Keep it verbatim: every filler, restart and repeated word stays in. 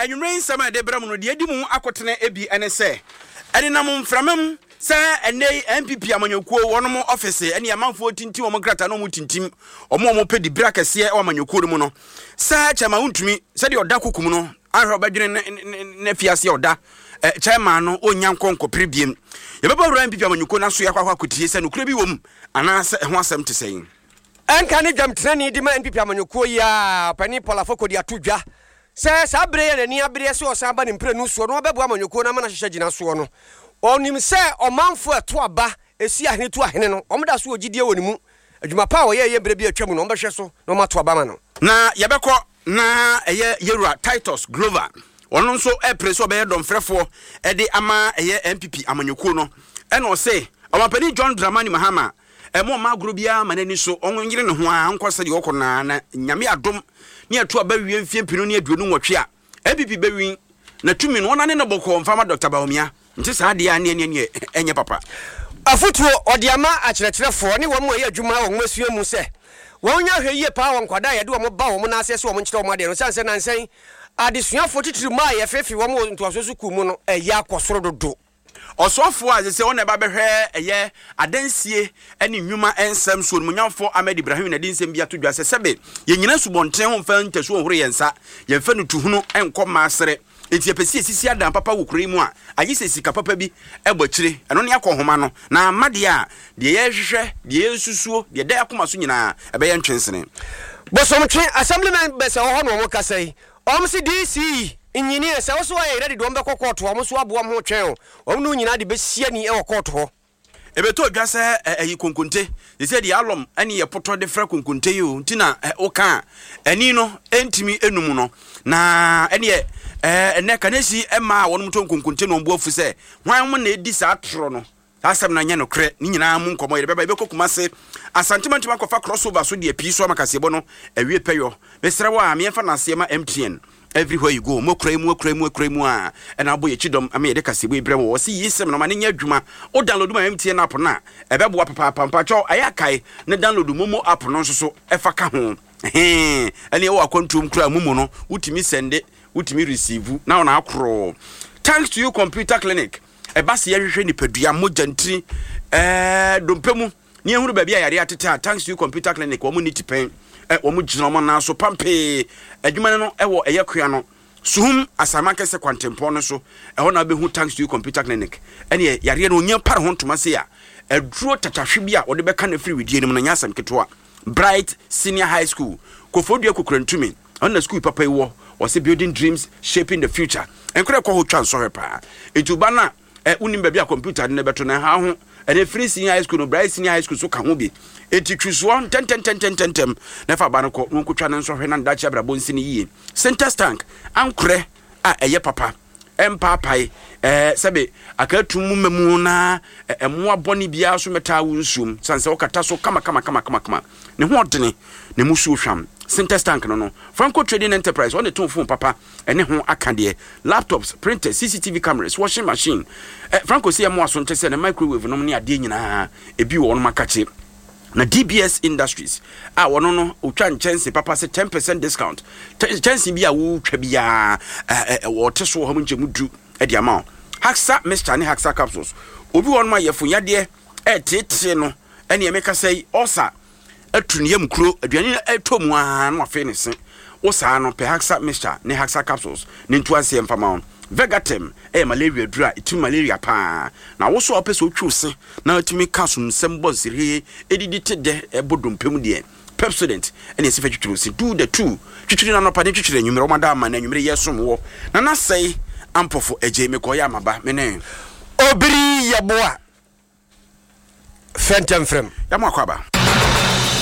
enwumre nsama de bram no de edi mu akotene ebi ene se ene nam mframam se ene M P P amanyokuo wono mo office ene amanfo tinti wo mo grata no mo tintim omo omo pedi bra kese e amanyokuo mu no se chama untumi se de oda kokum no ahwe obadwene na fiase oda chairman no onya nkonko prebiem ye baba wura M P P amanyokuo na so yakwa akotie se no kura bi wom ana se ho asem te sen enka ne dwam trani di ma M P P amanyokuo ya pani pola foko di atodwa se sabre ye nani abre se osan ba ne mpre nu so no bebo amanyokuo na ma na hyehyɛ gina so no onim se omanfo eto aba esi ahene to ahene no omda so ogidie wonimu adwuma pa wo ye ye bre bi atwam no ombɛhwɛ so no ma to aba ma no na yebekɔ na eye Yerua Titus Glover ono nso e preso be dom frefo e de ama eye M P P amanyokuo no e no se omapani John Dramani Mahama e mo ma gro bia manani so onwo nyire ne ho a nkwase de okona na nyame adom ne ato aba wie mfie pinu ne aduonu nwotwe a M P P bewi na tumi no wona ne no boko mfama Doctor Baomia nti saa de ane ane ane enye papa afutuo odiama akyerɛkyerɛfo ne wɔn yɛ adwuma wɔn masua mu sɛ wɔn nya hwɛ yie pa wɔn kwada yɛ de wɔn ba wɔn na asɛ so wɔn kyerɛ wɔn ade no sanse nansen adesuafo titiri ma yɛ fefi wɔn ntoaso su ku mu no ɛyɛ akɔsoro dodo osofo a se wona ba behwe eye adansie ene nwuma ensem so munyamfo Ahmed Ibrahim na dinsem bia to dwa se sebe ye nyina subonten ho mfa ntasu ohore yensa ye mfa no tuhunu enko maasere enti epesi esisi adam papa wukuri mu a ayi se sika papa bi egbakire eno ne akohoma no na amade a de ye hwehwe de ye susuo de da akoma so nyina ebe ye ntwensene bosomtwe assemblyman bese ho no mo kasai omsi D C engineer se wo so ayi ready do mbekọ court wo mo so abo am ho twen o no nyina de be sia ni e wo court ho ebeto dwa se ayi konkonte they say the alum ene ye poto de fra konkonte yo ntina o kan ani no entimi enum no na ene ye eh ene kanesi ema wonu mto konkonte no mbo afu se hwan mo na edi sa atro no asem na nya no kre ni nyina mu nkomo ye beba bekokuma se asantimantima kofa crossover so de api so amakasebo no awie peyo mesre wa me fa na asema M T N everywhere you go mo krai mu krai mu krai mu a e na boye chidom ame ye de kasebo ibre wo se yisem no ma ne nya adwuma o download ma M T N app na e be boa papa papa cho ayakai ne download momo app no so so e fa ka ho eh ene wo akwantum kra mumu no utimi sende utimi receive na ona akro thanks to you computer clinic e base ye hwehwe ni padua mogantri eh dompemu ni ehuru ba bia yare atete thanks to you computer clinic wo mu nitipen e wo mu gina mo na so pampe adwuma no e wo eye kua no suhum asama kese kwantempo no so e ho na be hu thanks to you computer clinic ene yare no nya par ho ntoma se ya aduro tatahwe bia wo de be ka na free widie ni mo na nya asam ketewa Bright Senior High School Kofodua Kokrantumi on the school papa wo was building dreams shaping the future enkure ko ho twan so hepa etuba na e unim ba bia computer ne beto na ha ho ene free Senior High School no Bright Senior High School so ka ho bi etitwuso ten ten ten ten ten ten na fa ba no ko nkotwa ne so hwe na ndachi abrabo nsini yie center stank ankure a eye papa empapai eh sebe akatum memu na emu aboni bia so meta wunsum sanse okata so kama kama kama kama kama ne ho odene ne musu hwam center stank no no Franco Trading Enterprise on the two phone papa ene ho akade laptops printers C C T V cameras washing machine eh Franco see emu aso ntese ne microwave no ne ade nyina ebi wo no makache na D B S Industries ah wono no otwa nchense papa se ten percent discount chance bi a wo twa bia eh wo te so ho nchemu du e dia ma Haxa Mixture ne Haxa capsules obi won ma yefo yade e tete no ene emeka sei osa atuniyam kro aduane atomu a no afi ne se osa no pe Haxa Mixture ne Haxa capsules ne ntuase mfama on Vegatem eh malaria dura itu malaria pa na wo so opese otwuse na atumi kasum sembonsiri edidi tede ebodompem de Pepsodent ene se fatwituru se do the two twitwiri na no pa ne twitwiri anwumere o mada ma na anwumere yesom wo na na sei ampofo eje me ko ya maba mene obiri yaboa fentem frem ya mo akwaba